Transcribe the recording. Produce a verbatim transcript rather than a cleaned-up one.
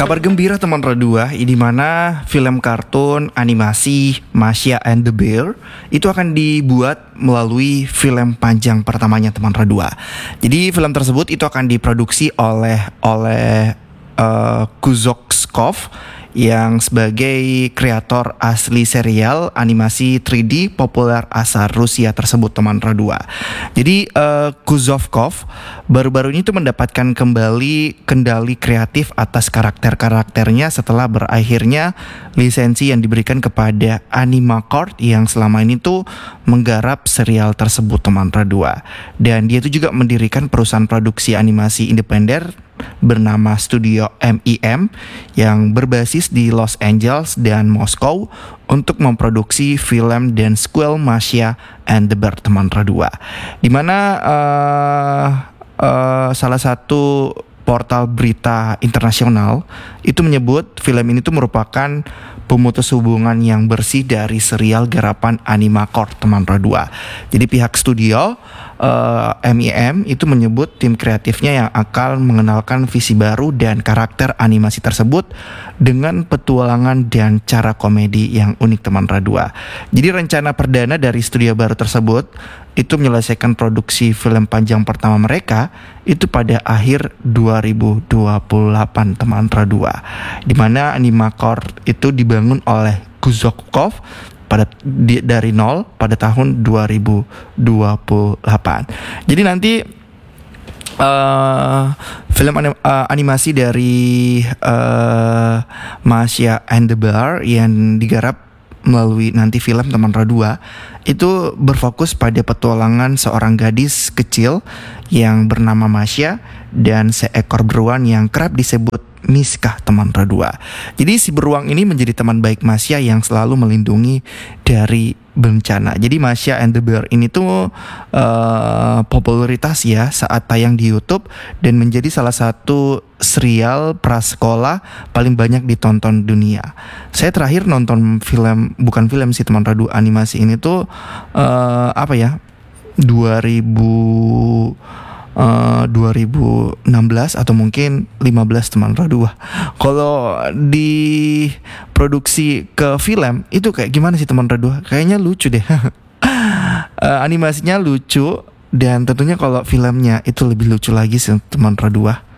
Kabar gembira teman Radua, di mana film kartun animasi Masha and the Bear itu akan dibuat melalui film panjang pertamanya teman Radua. Jadi film tersebut itu akan diproduksi oleh oleh uh, Kuzovkov yang sebagai kreator asli serial animasi tiga D populer asal Rusia tersebut teman Radua. Jadi uh, Kuzovkov baru-baru ini tuh mendapatkan kembali kendali kreatif atas karakter-karakternya setelah berakhirnya lisensi yang diberikan kepada Animacord yang selama ini tuh menggarap serial tersebut teman Radua. Dan dia tuh juga mendirikan perusahaan produksi animasi independen bernama Studio M I M yang berbasis di Los Angeles dan Moskow untuk memproduksi film dan sequel Masha and the Bear teman Radua, di mana uh, uh, salah satu portal berita internasional itu menyebut film ini tuh merupakan pemutus hubungan yang bersih dari serial garapan Animacord teman Radua. Jadi pihak studio uh, M I M itu menyebut tim kreatifnya yang akan mengenalkan visi baru dan karakter animasi tersebut dengan petualangan dan cara komedi yang unik teman Radua. Jadi rencana perdana dari studio baru tersebut itu menyelesaikan produksi film panjang pertama mereka itu pada akhir dua ribu dua puluh delapan teman Radua, di mana Animacord itu dibangun oleh Kuzovkov pada di, dari nol pada tahun dua ribu dua puluh delapan. Jadi nanti uh, film anim, uh, animasi dari uh, Masha and the Bear yang digarap melalui nanti film teman Radua itu berfokus pada petualangan seorang gadis kecil yang bernama Masha dan seekor beruang yang kerap disebut Miska teman Radua. Jadi si beruang ini menjadi teman baik Masha yang selalu melindungi dari bencana. Jadi Masha and the Bear ini tuh uh, popularitas ya saat tayang di YouTube dan menjadi salah satu serial prasekolah paling banyak ditonton dunia. Saya terakhir nonton film, bukan film sih teman Radua, animasi ini tuh uh, apa ya dua ribu Uh, dua ribu enam belas atau mungkin lima belas teman Radua. Kalau di produksi ke film itu kayak gimana sih teman Radua? Kayaknya lucu deh. uh, animasinya lucu dan tentunya kalau filmnya itu lebih lucu lagi sih teman Radua.